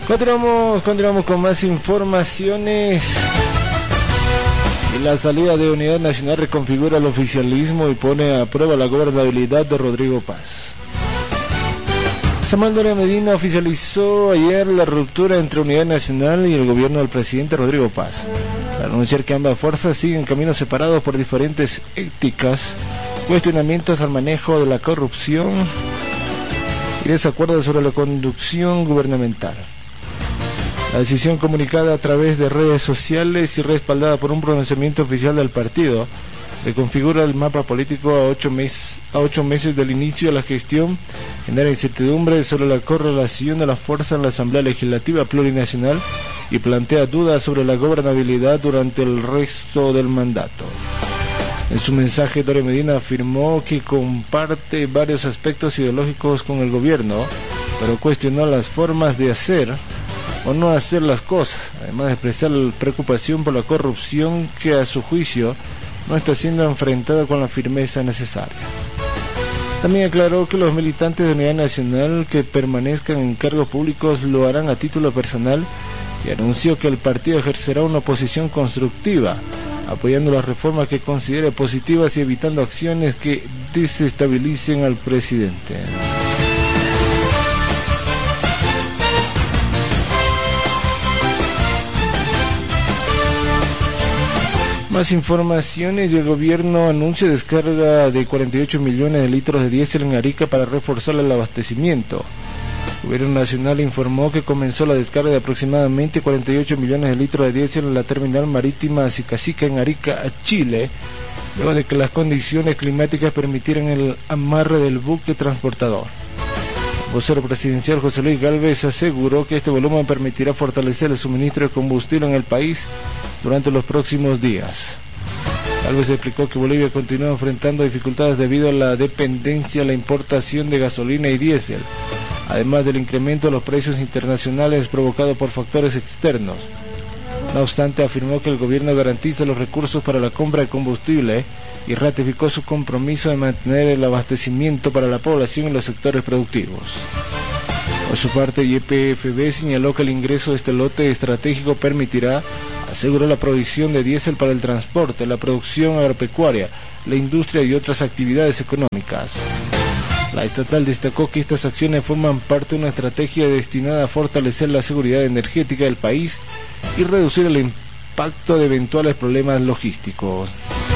Continuamos con más informaciones. La salida de Unidad Nacional reconfigura el oficialismo y pone a prueba la gobernabilidad de Rodrigo Paz. Samuel Doria Medina oficializó ayer la ruptura entre Unidad Nacional y el gobierno del presidente Rodrigo Paz, al anunciar que ambas fuerzas siguen caminos separados por diferentes éticas, cuestionamientos al manejo de la corrupción y desacuerdos sobre la conducción gubernamental. La decisión, comunicada a través de redes sociales y respaldada por un pronunciamiento oficial del partido, reconfigura el mapa político a 8 meses del inicio de la gestión, genera incertidumbre sobre la correlación de la fuerza en la Asamblea Legislativa Plurinacional y plantea dudas sobre la gobernabilidad durante el resto del mandato. En su mensaje, Doria Medina afirmó que comparte varios aspectos ideológicos con el gobierno, pero cuestionó las formas de hacer o no hacer las cosas, además de expresar preocupación por la corrupción que a su juicio no está siendo enfrentada con la firmeza necesaria. También aclaró que los militantes de Unidad Nacional que permanezcan en cargos públicos lo harán a título personal y anunció que el partido ejercerá una oposición constructiva, apoyando las reformas que considere positivas y evitando acciones que desestabilicen al presidente. Más informaciones. El gobierno anuncia descarga de 48 millones de litros de diésel en Arica para reforzar el abastecimiento. El gobierno nacional informó que comenzó la descarga de aproximadamente 48 millones de litros de diésel en la terminal marítima Sicacica en Arica, Chile, luego de que las condiciones climáticas permitieran el amarre del buque transportador. El vocero presidencial José Luis Gálvez aseguró que este volumen permitirá fortalecer el suministro de combustible en el país durante los próximos días. Gálvez explicó que Bolivia continúa enfrentando dificultades debido a la dependencia a la importación de gasolina y diésel, además del incremento de los precios internacionales provocado por factores externos. No obstante, afirmó que el gobierno garantiza los recursos para la compra de combustible y ratificó su compromiso de mantener el abastecimiento para la población y los sectores productivos. Por su parte, YPFB señaló que el ingreso de este lote estratégico permitirá asegurar la provisión de diésel para el transporte, la producción agropecuaria, la industria y otras actividades económicas. La estatal destacó que estas acciones forman parte de una estrategia destinada a fortalecer la seguridad energética del país y reducir el impacto de eventuales problemas logísticos.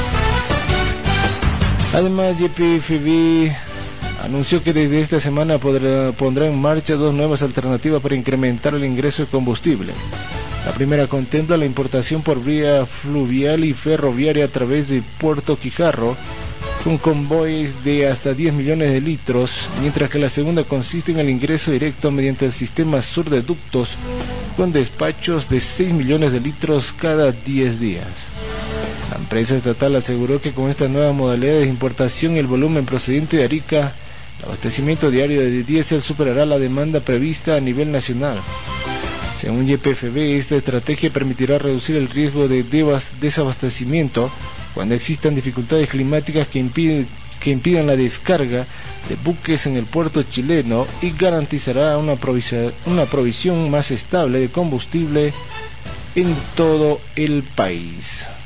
Además, YPFB anunció que desde esta semana pondrá en marcha 2 nuevas alternativas para incrementar el ingreso de combustible. La primera contempla la importación por vía fluvial y ferroviaria a través de Puerto Quijarro, con convoys de hasta 10 millones de litros, mientras que la segunda consiste en el ingreso directo mediante el sistema sur de ductos, con despachos de 6 millones de litros cada 10 días. La empresa estatal aseguró que con estas nuevas modalidades de importación y el volumen procedente de Arica, el abastecimiento diario de diésel superará la demanda prevista a nivel nacional. Según YPFB, esta estrategia permitirá reducir el riesgo de desabastecimiento cuando existan dificultades climáticas que impidan la descarga de buques en el puerto chileno y garantizará una provisión más estable de combustible en todo el país.